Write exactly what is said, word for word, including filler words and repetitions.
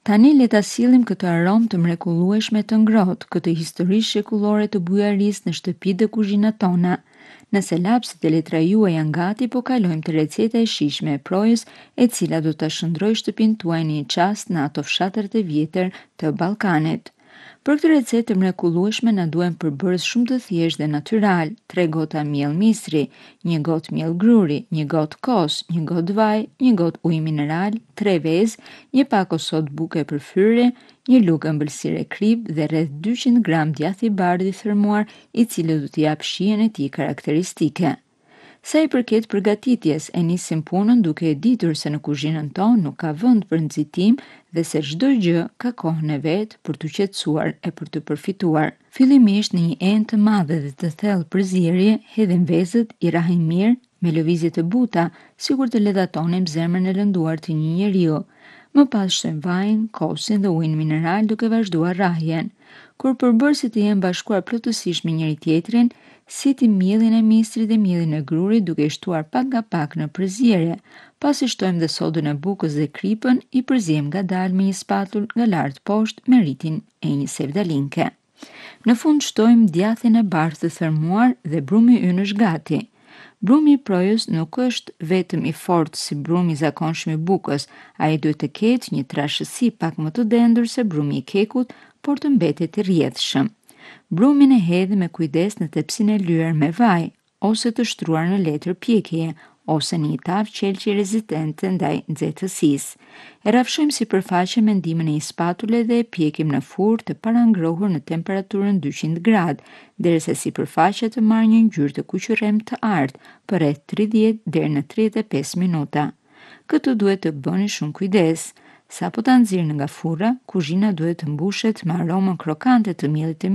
Tani le ta sillim këtë aromë të mrekullueshme të ngrohtë, këtë histori shekullore të bujarisë në shtëpitë dhe kuzhinat tona. Nëse lapsit e letra juaj janë gati, po kalojmë te receta e shijshme e projës, e cila do ta shndrojë shtëpinë tuaj në një çast në ato fshatrat e vjetër të Ballkanit. Për këtë recetë të mrekullueshme na duhen përbërës shumë të thjeshtë dhe natyral: tre gota miell misri, një gotë miell gruri, një gotë kos, një gotë vaj, një gotë ujë mineral, tre vezë, një pak o sodë buke për fyrje, një lugë ëmbëlsire krip dhe rreth dyqind gram djath i bardhë i thermuar, i cili do t'i japë shijen e tij karakteristike. Sa i përket përgatitjes, e nisim punën duke e ditur se në kuzhinën tonë nuk ka vend për nxitim dhe se çdo gjë ka kohën e vet për t'u qetësuar e për të përfituar. Fillimisht në një enë të madhe dhe të thellë përzierje, hedhim vezët, i rahim mirë me lëvizje të buta, sikur të ledhatonim zemrën e lënduar të një njeriu. Më pas shtojmë vajin, kosin dhe ujin mineral duke vazhduar rrahjen. Kur përbërësit të jenë bashkuar plotësisht me njëri tjetrin, sitim miellin e misrit dhe miellin e grurit duke i shtuar pak nga pak në përzierje. Pasi shtojmë dhe sodën e bukës dhe kripën, i përziejmë ngadalë me një spatull nga lart poshtë me rritin e një sevdalinke. Në fund shtojmë djathin e bardhë të thermuar dhe brumi ynë është gati. Brumi i projës nuk është vetëm i fortë si brumi i zakonshëm i bukës, ai duhet të ketë një trashësi pak më të dendur se brumi i kekut, por të mbetet i rrjedhshëm. Brumin e hedhim me kujdes në tepsinë e lyer me vaj, ose të shtruar në letër pjekjeje, ose në një tavë qelçi rezistente ndaj nxehtësisë. E rafshojmë sipërfaqen me ndihmën e një spatule dhe e pjekim në furrë të parangrohur në temperaturën dyqind gradë, derisa sipërfaqja të marrë një ngjyrë të kuqurrem të artë për rreth tridhjetë deri në tridhjetë e pesë minuta. Këtë duhet të bëni shumë kujdes. Sa po ta nxirrni nga furra, kuzhina duhet të mbushet me aromën krokante të miellit të